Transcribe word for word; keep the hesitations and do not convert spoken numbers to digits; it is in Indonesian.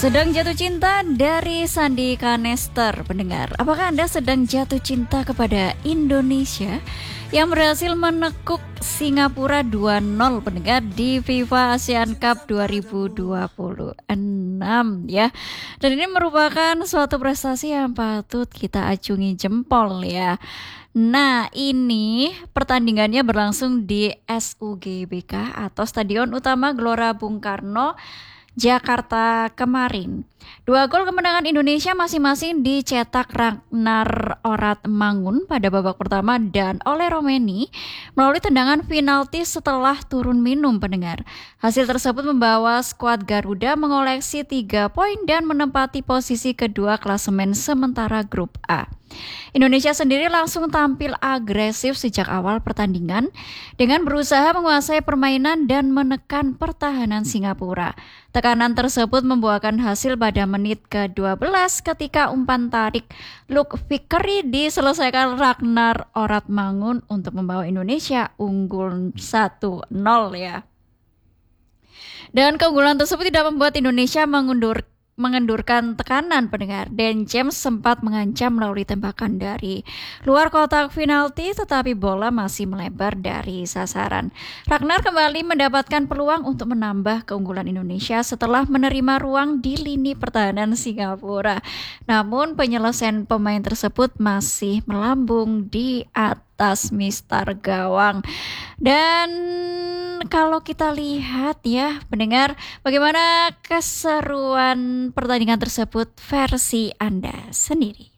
Sedang jatuh cinta dari Sandi Kanester, pendengar. Apakah Anda sedang jatuh cinta kepada Indonesia yang berhasil menekuk Singapura dua nol, pendengar, di FIFA Asian Cup dua ribu dua puluh enam ya. Dan ini merupakan suatu prestasi yang patut kita acungi jempol ya. Nah, ini pertandingannya berlangsung di S U G B K atau Stadion Utama Gelora Bung Karno, Jakarta kemarin. Dua gol kemenangan Indonesia masing-masing dicetak Ragnar Oratmangun pada babak pertama dan oleh Romeni melalui tendangan penalti setelah turun minum, pendengar. Hasil tersebut membawa skuad Garuda mengoleksi tiga poin dan menempati posisi kedua klasemen sementara grup A. Indonesia sendiri langsung tampil agresif sejak awal pertandingan dengan berusaha menguasai permainan dan menekan pertahanan Singapura. Tekanan tersebut membuahkan hasil pada menit ke dua belas ketika umpan tarik Luke Vickery diselesaikan Ragnar Oratmangun untuk membawa Indonesia unggul satu nol ya. Dan keunggulan tersebut tidak membuat Indonesia mengundur mengendurkan tekanan, pendengar. Dan James sempat mengancam melalui tembakan dari luar kotak penalti, tetapi bola masih melebar dari sasaran. Ragnar kembali mendapatkan peluang untuk menambah keunggulan Indonesia setelah menerima ruang di lini pertahanan Singapura. Namun penyelesaian pemain tersebut masih melambung di atas mister gawang. Dan kalau kita lihat ya, pendengar, bagaimana keseruan pertandingan tersebut versi Anda sendiri?